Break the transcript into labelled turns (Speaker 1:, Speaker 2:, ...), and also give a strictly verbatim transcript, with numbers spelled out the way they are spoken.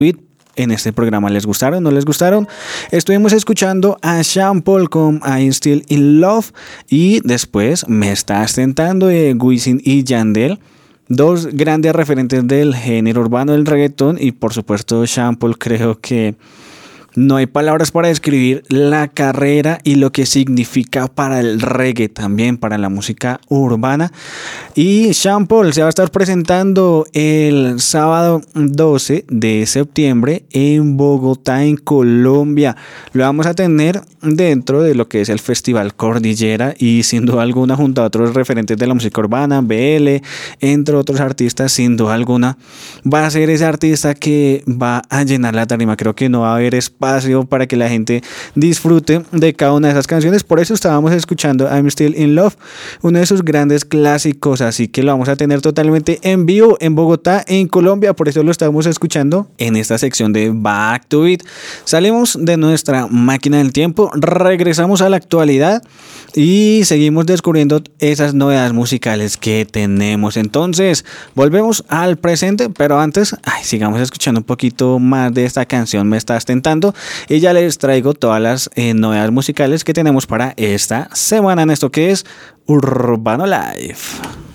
Speaker 1: En este programa les gustaron, no les gustaron. Estuvimos escuchando a Sean Paul con I'm Still in Love y después Me Estás Tentando de Wisin y Yandel. Dos grandes referentes del género urbano del reggaetón y por supuesto Sean Paul, creo que no hay palabras para describir la carrera y lo que significa para el reggae, también para la música urbana. Y Sean Paul se va a estar presentando el sábado doce de septiembre en Bogotá, en Colombia. Lo vamos a tener dentro de lo que es el Festival Cordillera y sin duda alguna junto a otros referentes de la música urbana, B L, entre otros artistas, sin duda alguna va a ser ese artista que va a llenar la tarima. Creo que no va a haber espacio para que la gente disfrute de cada una de esas canciones. Por eso estábamos escuchando I'm Still in Love, uno de sus grandes clásicos, así que lo vamos a tener totalmente en vivo en Bogotá, en Colombia. Por eso lo estamos escuchando en esta sección de Back to It. Salimos de nuestra máquina del tiempo, regresamos a la actualidad y seguimos descubriendo esas novedades musicales que tenemos. Entonces volvemos al presente, pero antes ay, sigamos escuchando un poquito más de esta canción Me Estás Tentando y ya les traigo todas las eh, novedades musicales que tenemos para esta semana en esto que es Urbano Live.